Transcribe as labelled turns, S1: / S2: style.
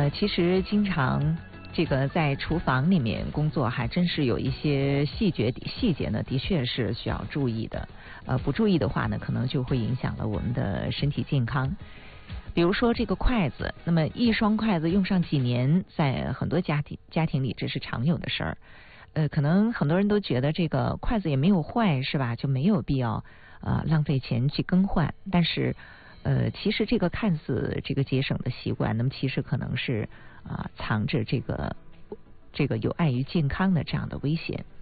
S1: 其实经常这个在厨房里面工作，还真是有一些细节呢，的确是需要注意的。不注意的话呢，可能就会影响了我们的身体健康。比如说这个筷子，那么一双筷子用上几年，在很多家庭里这是常有的事儿。可能很多人都觉得这个筷子也没有坏，是吧？就没有必要浪费钱去更换。但是其实这个看似这个节省的习惯，那么其实可能是藏着这个有碍于健康的这样的危险。